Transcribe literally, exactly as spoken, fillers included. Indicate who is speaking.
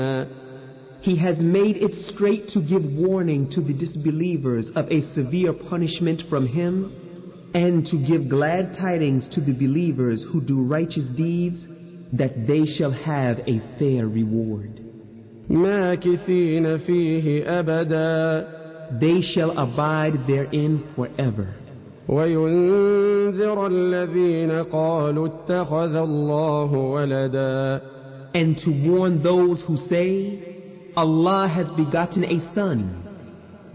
Speaker 1: He has made it straight to give warning to the disbelievers of a severe punishment from him, and to give glad tidings to the believers who do righteous deeds, that they shall have a fair reward.
Speaker 2: ماكثين فيه أبدا.
Speaker 1: They shall abide therein forever.
Speaker 2: وينذر الذين قالوا اتخذ الله ولدا.
Speaker 1: And to warn those who say, Allah has begotten a son.